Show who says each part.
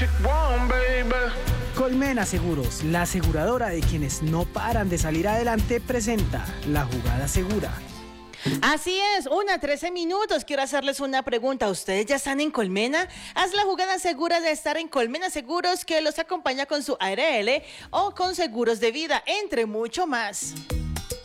Speaker 1: Colmena Seguros, la aseguradora de quienes no paran de salir adelante, presenta La Jugada Segura.
Speaker 2: Así es, 1:13. Quiero hacerles una pregunta. ¿Ustedes ya están en Colmena? Haz la jugada segura de estar en Colmena Seguros, que los acompaña con su ARL o con seguros de vida, entre mucho más.